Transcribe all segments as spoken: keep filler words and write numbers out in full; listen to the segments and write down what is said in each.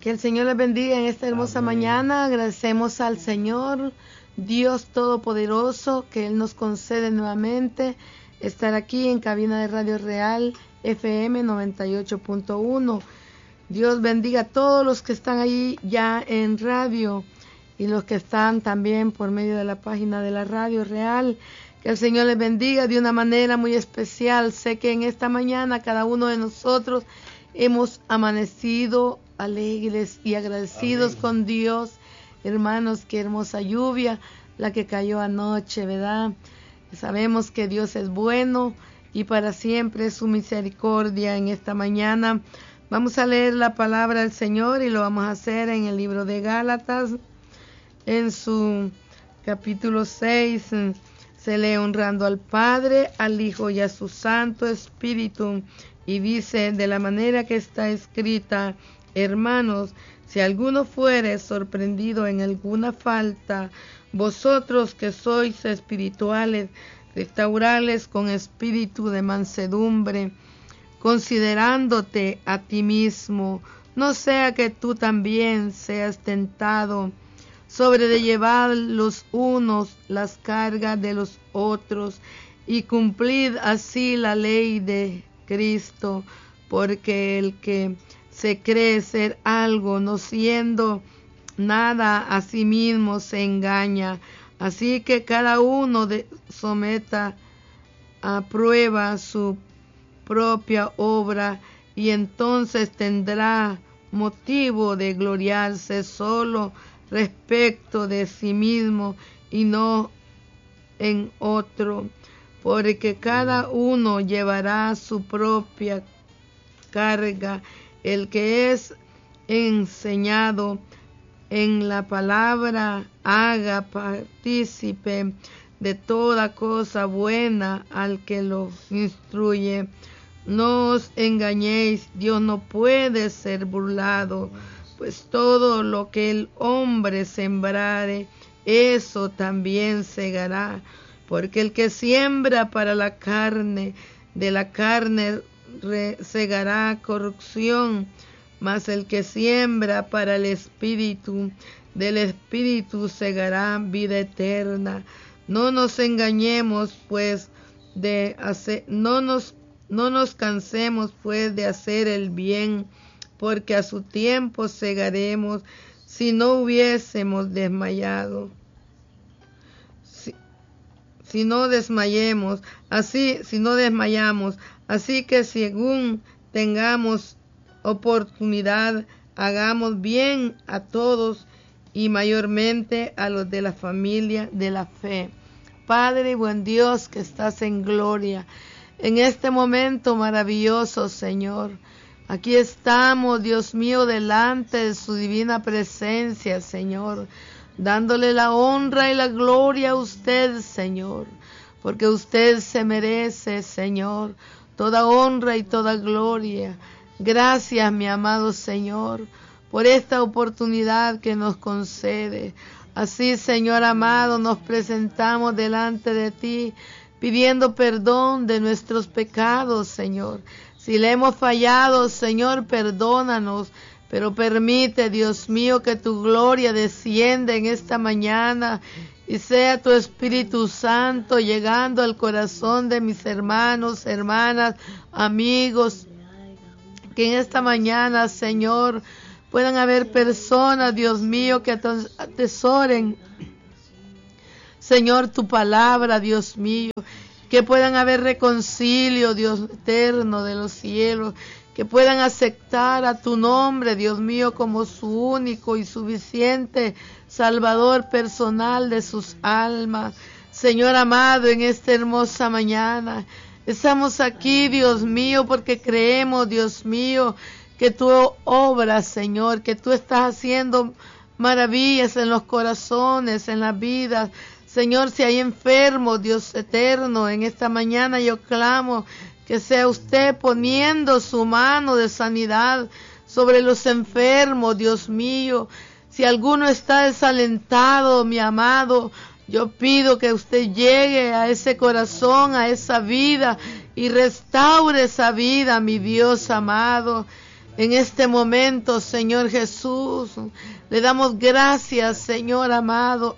Que el Señor les bendiga en esta hermosa Amén. Mañana. Agradecemos al Señor, Dios Todopoderoso, que Él nos concede nuevamente estar aquí en cabina de Radio Real F M noventa y ocho punto uno. Dios bendiga a todos los que están ahí ya en radio y los que están también por medio de la página de la Radio Real. Que el Señor les bendiga de una manera muy especial. Sé que en esta mañana cada uno de nosotros hemos amanecido alegres y agradecidos Amén. Con Dios. Hermanos, qué hermosa lluvia la que cayó anoche, ¿verdad? Sabemos que Dios es bueno y para siempre es su misericordia. En esta mañana vamos a leer la palabra del Señor y lo vamos a hacer en el libro de Gálatas, en su capítulo seis. Se lee honrando al Padre, al Hijo y a su Santo Espíritu, y dice de la manera que está escrita: hermanos, si alguno fuere sorprendido en alguna falta, vosotros que sois espirituales, restaurales con espíritu de mansedumbre, considerándote a ti mismo, no sea que tú también seas tentado sobre de llevar los unos las cargas de los otros, y cumplid así la ley de Cristo, porque el que se cree ser algo, no siendo nada a sí mismo, se engaña. Así que cada uno de, someta a prueba su propia obra, y entonces tendrá motivo de gloriarse solo respecto de sí mismo y no en otro, porque cada uno llevará su propia carga. El que es enseñado en la palabra haga partícipe de toda cosa buena al que lo instruye. No os engañéis, Dios no puede ser burlado, pues todo lo que el hombre sembrare, eso también segará. Porque el que siembra para la carne, de la carne segará corrupción, mas el que siembra para el Espíritu, del Espíritu segará vida eterna. No nos engañemos, pues, de hacer, no nos, no nos cansemos, pues, de hacer el bien, porque a su tiempo segaremos, si no hubiésemos desmayado. Si, si no desmayemos, así, si no desmayamos, así que según tengamos oportunidad, hagamos bien a todos y mayormente a los de la familia de la fe. Padre y buen Dios que estás en gloria, en este momento maravilloso, Señor, aquí estamos, Dios mío, delante de su divina presencia, Señor, dándole la honra y la gloria a usted, Señor, porque usted se merece, Señor, toda honra y toda gloria. Gracias, mi amado Señor, por esta oportunidad que nos concede. Así, Señor amado, nos presentamos delante de ti, pidiendo perdón de nuestros pecados, Señor. Si le hemos fallado, Señor, perdónanos, pero permite, Dios mío, que tu gloria descienda en esta mañana y sea tu Espíritu Santo llegando al corazón de mis hermanos, hermanas, amigos, que en esta mañana, Señor, puedan haber personas, Dios mío, que atesoren, Señor, tu palabra, Dios mío, que puedan haber reconcilio, Dios eterno de los cielos, que puedan aceptar a tu nombre, Dios mío, como su único y suficiente Salvador personal de sus almas. Señor amado, en esta hermosa mañana, estamos aquí, Dios mío, porque creemos, Dios mío, que tú obras, Señor, que tú estás haciendo maravillas en los corazones, en las vidas. Señor, si hay enfermos, Dios eterno, en esta mañana yo clamo que sea usted poniendo su mano de sanidad sobre los enfermos, Dios mío. Si alguno está desalentado, mi amado, yo pido que usted llegue a ese corazón, a esa vida y restaure esa vida, mi Dios amado. En este momento, Señor Jesús, le damos gracias, Señor amado.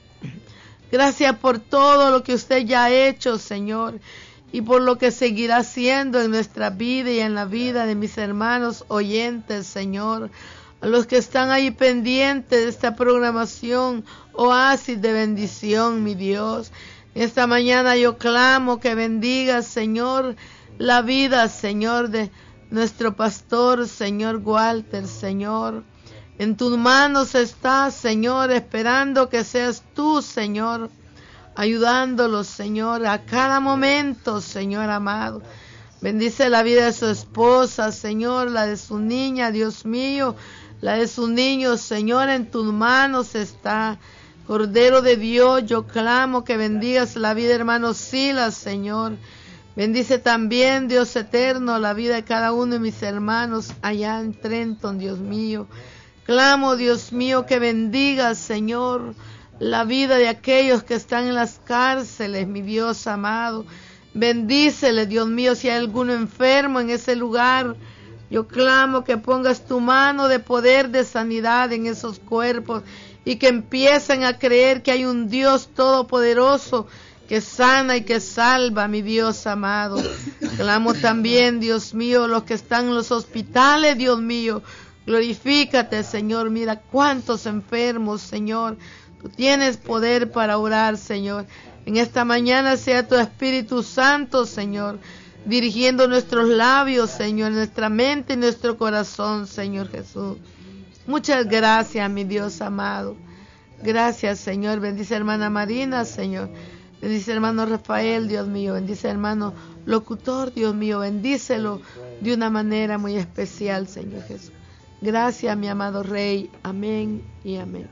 Gracias por todo lo que usted ya ha hecho, Señor, y por lo que seguirá haciendo en nuestra vida y en la vida de mis hermanos oyentes, Señor. A los que están ahí pendientes de esta programación, oasis de bendición, mi Dios. Esta mañana yo clamo que bendiga, Señor, la vida, Señor, de nuestro pastor, Señor Walter, Señor. En tus manos está, Señor, esperando que seas tú, Señor, ayudándolos, Señor, a cada momento, Señor amado. Bendice la vida de su esposa, Señor, la de su niña, Dios mío, la de su niño, Señor, en tus manos está. Cordero de Dios, yo clamo que bendigas la vida, hermano Silas, Señor. Bendice también, Dios eterno, la vida de cada uno de mis hermanos allá en Trenton, Dios mío. Clamo, Dios mío, que bendigas, Señor, la vida de aquellos que están en las cárceles, mi Dios amado. Bendícele, Dios mío, si hay alguno enfermo en ese lugar. Yo clamo que pongas tu mano de poder, de sanidad en esos cuerpos y que empiecen a creer que hay un Dios todopoderoso que sana y que salva, mi Dios amado. Clamo también, Dios mío, los que están en los hospitales, Dios mío. Glorifícate, Señor. Mira cuántos enfermos, Señor. Tú tienes poder para orar, Señor. En esta mañana sea tu Espíritu Santo, Señor, dirigiendo nuestros labios, Señor, nuestra mente y nuestro corazón, Señor Jesús. Muchas gracias, mi Dios amado. Gracias, Señor. Bendice hermana Marina, Señor. Bendice hermano Rafael, Dios mío. Bendice hermano locutor, Dios mío. Bendícelo de una manera muy especial, Señor Jesús. Gracias, mi amado Rey. Amén y amén.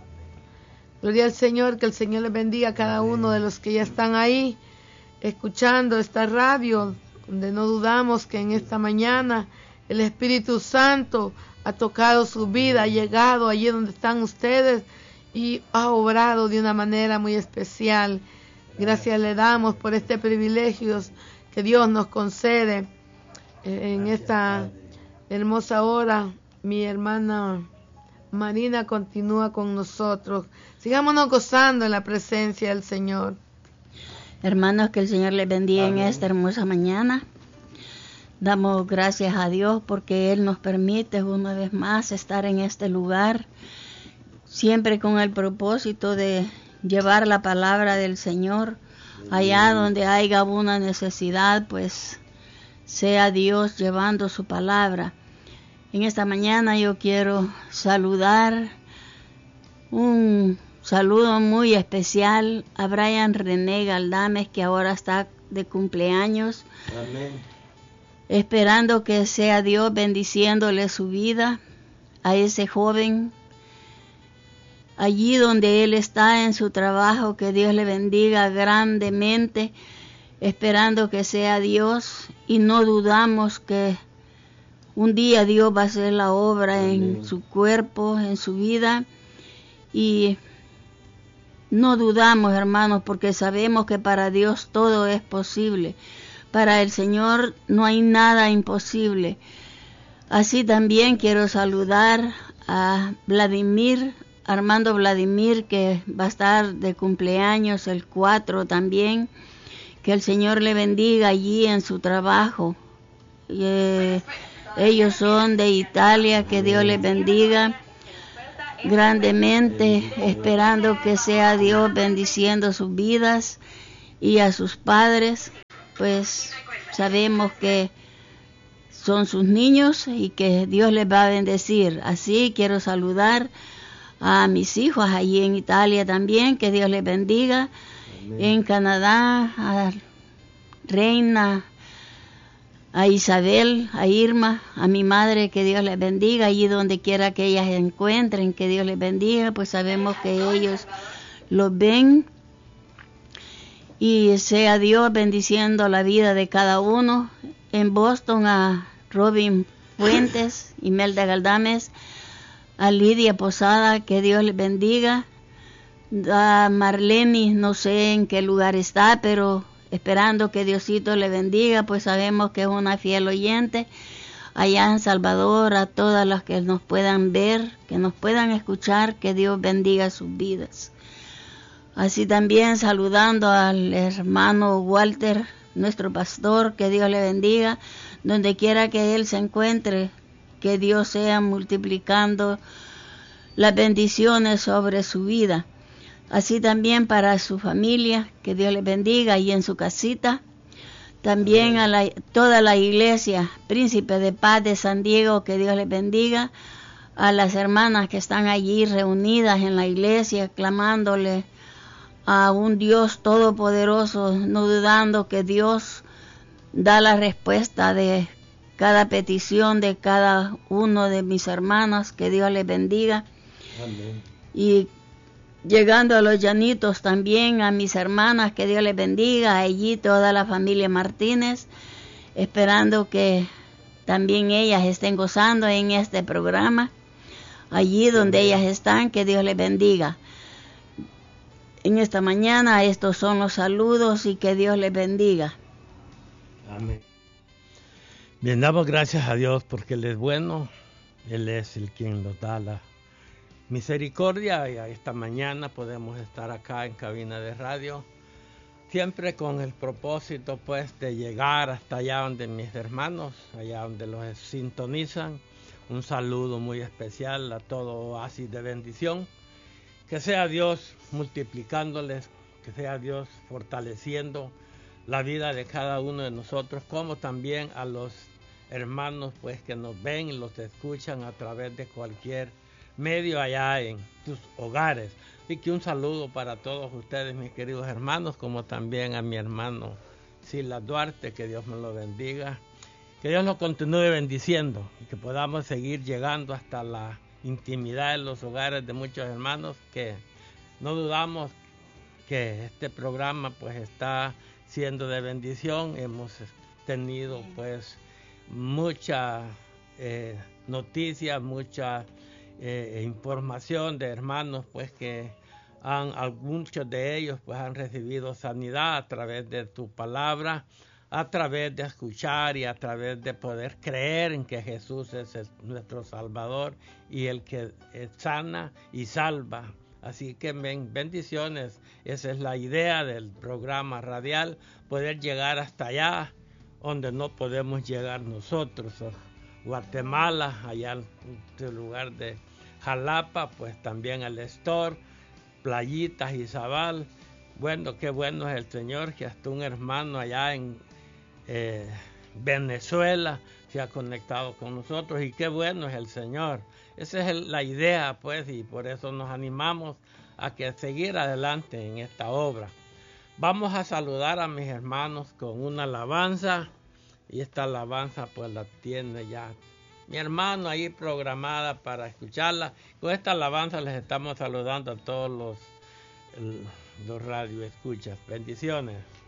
Gloria al Señor, que el Señor les bendiga a cada uno de los que ya están ahí escuchando esta radio, donde no dudamos que en esta mañana el Espíritu Santo ha tocado su vida, ha llegado allí donde están ustedes y ha obrado de una manera muy especial. Gracias le damos por este privilegio que Dios nos concede en esta hermosa hora. Mi hermana Marina continúa con nosotros. Sigámonos gozando en la presencia del Señor. Hermanos, que el Señor les bendiga en esta hermosa mañana. Damos gracias a Dios porque Él nos permite una vez más estar en este lugar, siempre con el propósito de llevar la palabra del Señor allá donde haya una necesidad, pues sea Dios llevando su palabra. En esta mañana yo quiero saludar, un saludo muy especial a Brian René Galdames, que ahora está de cumpleaños. Amén. Esperando que sea Dios bendiciéndole su vida a ese joven, allí donde él está en su trabajo, que Dios le bendiga grandemente, esperando que sea Dios, y no dudamos que un día Dios va a hacer la obra en su cuerpo, en su vida, y no dudamos, hermanos, porque sabemos que para Dios todo es posible. Para el Señor no hay nada imposible. Así también quiero saludar a Vladimir, Armando Vladimir, que va a estar de cumpleaños el cuatro también. Que el Señor le bendiga allí en su trabajo. Eh, ellos son de Italia, que Dios les bendiga grandemente, esperando que sea Dios bendiciendo sus vidas y a sus padres, pues sabemos que son sus niños y que Dios les va a bendecir. Así quiero saludar a mis hijos allí en Italia también, que Dios les bendiga. Amén. En Canadá, a Reina, a Isabel, a Irma, a mi madre, que Dios les bendiga, allí donde quiera que ellas se encuentren, que Dios les bendiga, pues sabemos que ellos los ven, y sea Dios bendiciendo la vida de cada uno. En Boston a Robin Fuentes, Imelda Galdames, a Lidia Posada, que Dios les bendiga, a Marlene, no sé en qué lugar está, pero esperando que Diosito le bendiga, pues sabemos que es una fiel oyente. allá en Salvador, a todas las que nos puedan ver, que nos puedan escuchar, que Dios bendiga sus vidas. Así también saludando al hermano Walter, nuestro pastor, que Dios le bendiga, donde quiera que él se encuentre, que Dios sea multiplicando las bendiciones sobre su vida. Así también para su familia, que Dios le bendiga, y en su casita. También a la, toda la iglesia, Príncipe de Paz de San Diego, que Dios les bendiga. A las hermanas que están allí reunidas en la iglesia, clamándole a un Dios todopoderoso, no dudando que Dios da la respuesta de cada petición de cada uno de mis hermanos, que Dios les bendiga. Amén. Y llegando a los llanitos también, a mis hermanas, que Dios les bendiga, allí toda la familia Martínez, esperando que también ellas estén gozando en este programa, allí donde ellas están, que Dios les bendiga. En esta mañana estos son los saludos y que Dios les bendiga. Amén. Bien, damos gracias a Dios porque Él es bueno, Él es el quien nos da la misericordia, y a esta mañana podemos estar acá en cabina de radio, siempre con el propósito pues de llegar hasta allá donde mis hermanos, allá donde los sintonizan. Un saludo muy especial a todo oasis de bendición. Que sea Dios multiplicándoles, que sea Dios fortaleciendo la vida de cada uno de nosotros, como también a los hermanos pues que nos ven y los escuchan a través de cualquier medio allá en tus hogares. Y que un saludo para todos ustedes, mis queridos hermanos, como también a mi hermano Silas Duarte, que Dios me lo bendiga, que Dios lo continúe bendiciendo y que podamos seguir llegando hasta la intimidad de los hogares de muchos hermanos, que no dudamos que este programa pues está siendo de bendición. Hemos tenido pues mucha eh, noticia, mucha Eh, información de hermanos pues que han, muchos de ellos pues han recibido sanidad a través de tu palabra, a través de escuchar y a través de poder creer en que Jesús es el, nuestro Salvador y el que eh, sana y salva. Así que ben, bendiciones, esa es la idea del programa radial, poder llegar hasta allá donde no podemos llegar nosotros. Guatemala, allá en el lugar de Jalapa, pues también el Estor, Playitas, Izabal. Bueno, qué bueno es el Señor, que hasta un hermano allá en eh, Venezuela se ha conectado con nosotros, y qué bueno es el Señor. Esa es el, la idea, pues, y por eso nos animamos a que seguir adelante en esta obra. Vamos a saludar a mis hermanos con una alabanza. Y esta alabanza pues la tiene ya mi hermano ahí programada para escucharla. Con esta alabanza les estamos saludando a todos los, los radioescuchas. Bendiciones.